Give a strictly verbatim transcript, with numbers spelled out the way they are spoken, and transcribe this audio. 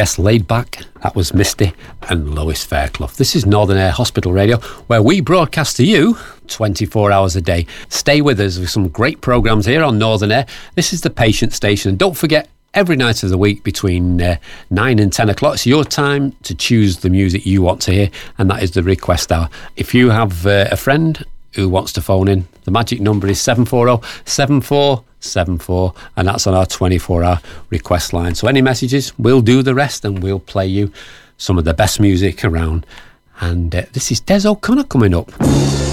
Yes, Laid Back. That was Misty and Lois Fairclough. This is Northern Air Hospital Radio, where we broadcast to you twenty-four hours a day. Stay with us with some great programmes here on Northern Air. This is the Patient Station. And don't forget, every night of the week between uh, nine and ten o'clock, it's your time to choose the music you want to hear, and that is the request hour. If you have uh, a friend who wants to phone in, the magic number is seven four zero, seven four seven four, and that's on our twenty-four hour request line. So any messages, we'll do the rest, and we'll play you some of the best music around. And uh, this is Des O'Connor coming up.